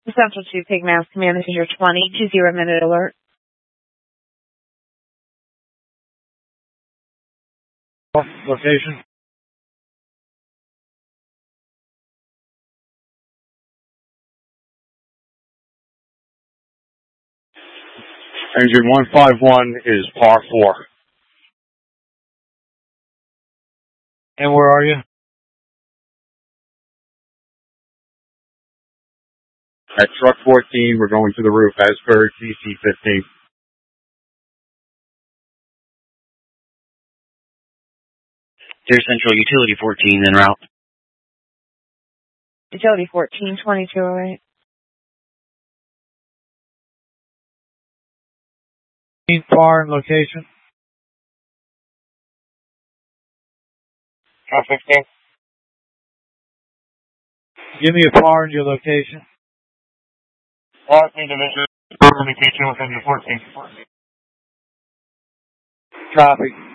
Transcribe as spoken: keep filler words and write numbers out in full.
Central two, Pigmouse, Command Messenger twenty, two zero minute alert. Location? Engine one five one is par four. And where are you? At truck fourteen, we're going to the roof as per C C fifteen. Deer Central, Utility fourteen, en route. Utility fourteen, twenty-two oh eight. Far and location? Truck fifteen. Give me a far and your location. fourteen division, communication with engine fourteen. Copy.